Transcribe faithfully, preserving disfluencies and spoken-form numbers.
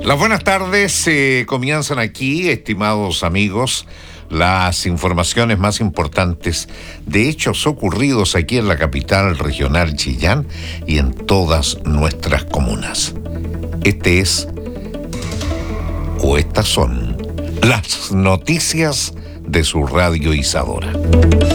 Las buenas tardes eh, comienzan aquí, estimados amigos, las informaciones más importantes de hechos ocurridos aquí en la capital regional Chillán y en todas nuestras comunas. Este es, o estas son, las noticias de su radio Isadora.